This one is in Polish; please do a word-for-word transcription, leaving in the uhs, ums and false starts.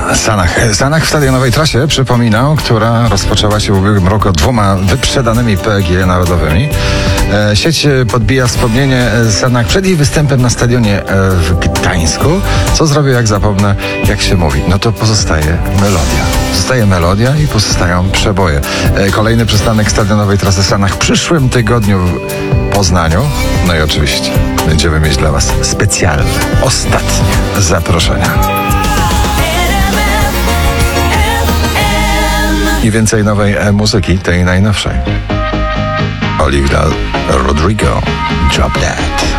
Sanach. Sanach w stadionowej trasie, przypominam, która rozpoczęła się w ubiegłym roku dwoma wyprzedanymi P G narodowymi. E, sieć podbija wspomnienie Sanach przed jej występem na stadionie w Gdańsku. Co zrobię, jak zapomnę, jak się mówi? No to pozostaje melodia. Zostaje melodia i pozostają przeboje. E, kolejny przystanek stadionowej trasy Sanach w przyszłym tygodniu w Poznaniu. No i oczywiście będziemy mieć dla Was specjalne, ostatnie zaproszenia. I więcej nowej muzyki, tej najnowszej. Olivia Rodrigo, Drop That.